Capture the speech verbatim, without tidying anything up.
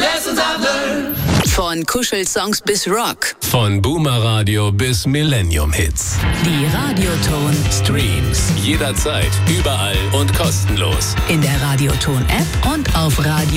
lessons I've learned. Von Kuschelsongs bis Rock. Von Boomer Radio bis Millennium Hits. Die Radioton Streams jederzeit, überall und kostenlos. in der Radioton App und auf Radio